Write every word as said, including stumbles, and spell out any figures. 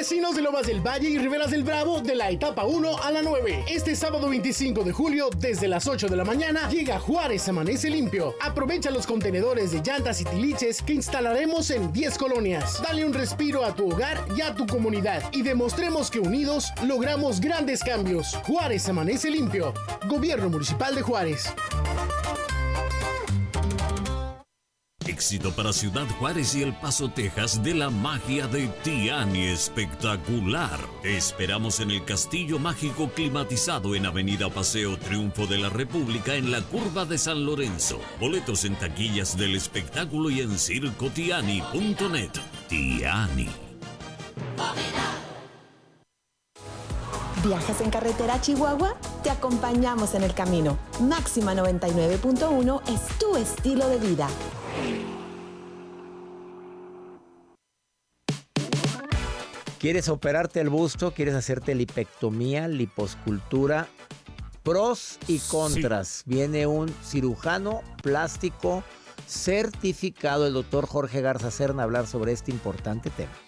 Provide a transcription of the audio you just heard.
Vecinos de Lomas del Valle y Riberas del Bravo, de la etapa uno a la nueve. Este sábado veinticinco de julio, desde las ocho de la mañana, llega Juárez Amanece Limpio. Aprovecha los contenedores de llantas y tiliches que instalaremos en diez colonias. Dale un respiro a tu hogar y a tu comunidad y demostremos que unidos logramos grandes cambios. Juárez Amanece Limpio. Gobierno Municipal de Juárez. Éxito para Ciudad Juárez y El Paso, Texas, de la magia de Tiani Espectacular. Te esperamos en el Castillo Mágico climatizado en Avenida Paseo Triunfo de la República en la curva de San Lorenzo. Boletos en taquillas del espectáculo y en circo tiani punto net. Tiani. ¿Viajas en carretera a Chihuahua? Te acompañamos en el camino. Máxima noventa y nueve punto uno es tu estilo de vida. ¿Quieres operarte el busto? ¿Quieres hacerte lipectomía, liposcultura? Pros y contras. Sí. Viene un cirujano plástico certificado, el doctor Jorge Garza Serna, a hablar sobre este importante tema.